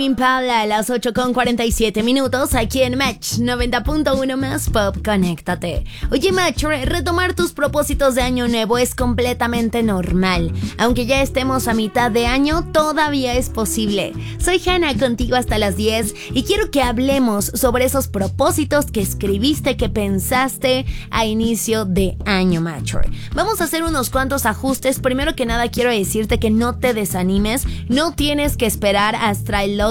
Impala a las 8:47 aquí en Match 90.1 más Pop, conéctate. Oye Match, retomar tus propósitos de año nuevo es completamente normal. Aunque ya estemos a mitad de año, todavía es posible. Soy Hannah, contigo hasta las 10 y quiero que hablemos sobre esos propósitos que escribiste, que pensaste a inicio de año, Match. Vamos a hacer unos cuantos ajustes. Primero que nada quiero decirte que no te desanimes, no tienes que esperar hasta el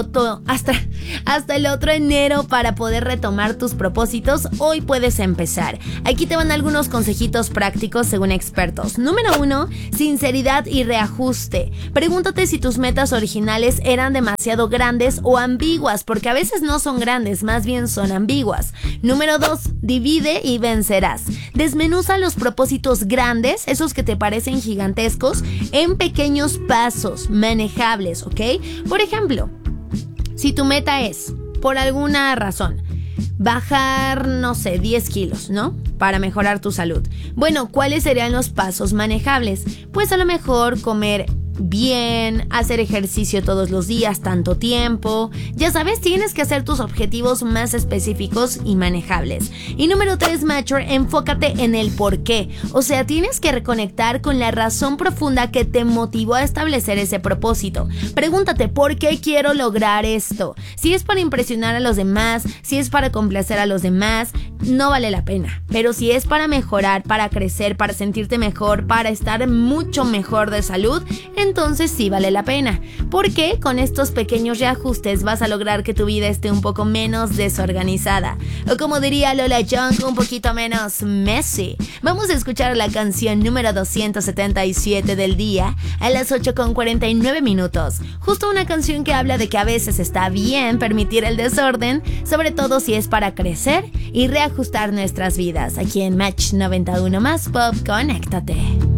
otro enero para poder retomar tus propósitos. Hoy puedes empezar. Aquí te van algunos consejitos prácticos según expertos. Número 1, sinceridad y reajuste. Pregúntate si tus metas originales eran demasiado grandes o ambiguas, porque a veces no son grandes, más bien son ambiguas. Número 2, divide y vencerás. Desmenuza los propósitos grandes, esos que te parecen gigantescos, en pequeños pasos manejables, ¿ok? Por ejemplo, si tu meta es, por alguna razón, bajar, 10 kilos, ¿no? Para mejorar tu salud. Bueno, ¿cuáles serían los pasos manejables? Pues a lo mejor comer bien, hacer ejercicio todos los días, tanto tiempo. Ya sabes, tienes que hacer tus objetivos más específicos y manejables. Y número 3, Matcher, enfócate en el por qué. O sea, tienes que reconectar con la razón profunda que te motivó a establecer ese propósito. Pregúntate, ¿por qué quiero lograr esto? Si es para impresionar a los demás, si es para complacer a los demás, no vale la pena. Pero si es para mejorar, para crecer, para sentirte mejor, para estar mucho mejor de salud, entonces sí vale la pena, porque con estos pequeños reajustes vas a lograr que tu vida esté un poco menos desorganizada, o como diría Lola Young, un poquito menos messy. Vamos a escuchar la canción número 277 del día a las 8:49. Justo una canción que habla de que a veces está bien permitir el desorden, sobre todo si es para crecer y reajustar nuestras vidas. Aquí en Match 91 más Pop, conéctate.